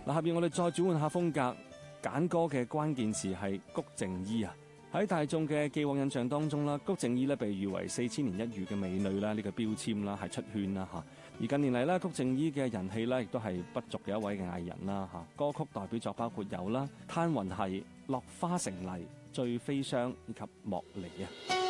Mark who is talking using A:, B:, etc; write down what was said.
A: 嗱，下邊我哋再轉換下風格，揀歌嘅關鍵詞係谷靜伊啊。喺大眾嘅既往印象當中啦，谷靜伊咧被譽為4000年一遇嘅美女啦，呢個標籤啦係出圈啦嚇。而近年嚟咧，谷靜伊嘅人氣咧亦都係不俗嘅一位嘅藝人啦嚇。歌曲代表作包括有啦《嘆雲係》、《落花成泥》、《醉飛霜》以及《莫離》啊。